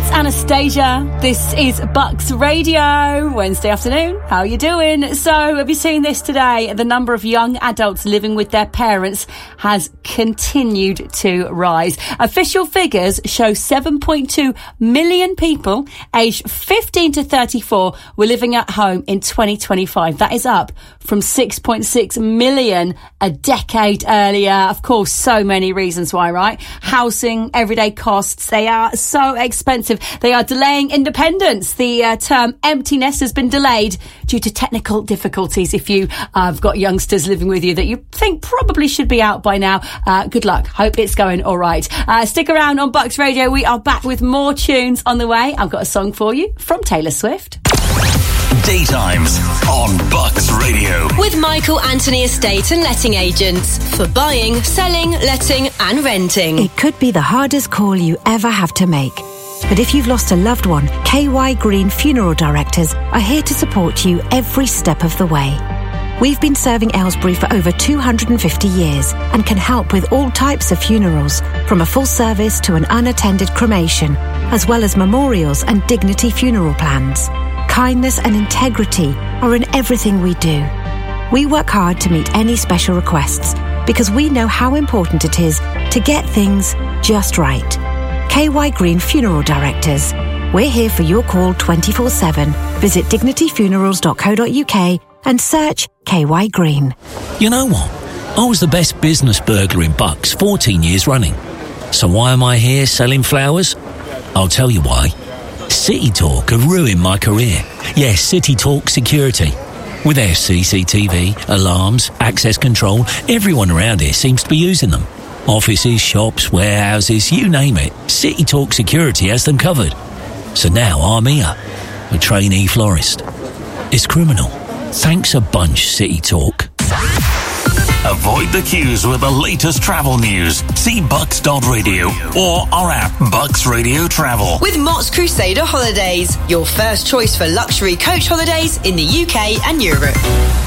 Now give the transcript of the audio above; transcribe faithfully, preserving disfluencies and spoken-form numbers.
It's Anastasia. This is Bucks Radio, Wednesday afternoon. How are you doing? So, have you seen this today? The number of young adults living with their parents has continued to rise. Official figures show seven point two million people aged fifteen to thirty-four were living at home in twenty twenty-five. That is up from six point six million a decade earlier. Of course, so many reasons why, right? Housing, everyday costs, they are so expensive. They are delaying independence. The uh, term empty nest has been delayed due to technical difficulties. If you uh, have got youngsters living with you that you think probably should be out by now, uh, good luck. Hope it's going all right. Uh, stick around on Bucks Radio. We are back with more tunes on the way. I've got a song for you from Taylor Swift. Daytimes on Bucks Radio. With Michael Anthony Estate and Letting Agents for buying, selling, letting and renting. It could be the hardest call you ever have to make. But if you've lost a loved one, K Y Green Funeral Directors are here to support you every step of the way. We've been serving Aylesbury for over two hundred fifty years and can help with all types of funerals, from a full service to an unattended cremation, as well as memorials and dignity funeral plans. Kindness and integrity are in everything we do. We work hard to meet any special requests because we know how important it is to get things just right. K Y Green Funeral Directors. We're here for your call twenty-four seven. Visit dignity funerals dot co dot uk and search K Y Green. You know what? I was the best business burglar in Bucks fourteen years running. So why am I here selling flowers? I'll tell you why. City Talk have ruined my career. Yes, City Talk Security. With their C C T V, alarms, access control, everyone around here seems to be using them. Offices, shops, warehouses, you name it. City Talk Security has them covered. So now I'm here, a trainee florist. It's criminal. Thanks a bunch, City Talk. Avoid the queues with the latest travel news. See bucks dot radio or our app, Bucks Radio Travel. With Mott's Crusader Holidays, your first choice for luxury coach holidays in the U K and Europe.